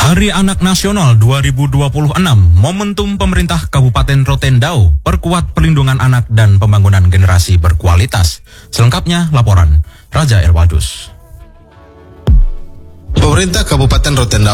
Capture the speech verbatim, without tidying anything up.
Hari Anak Nasional dua ribu dua puluh enam, momentum pemerintah Kabupaten Rotendao, perkuat pelindungan anak dan pembangunan generasi berkualitas. Selengkapnya laporan Raja Erwadus. Pemerintah Kabupaten Rotendao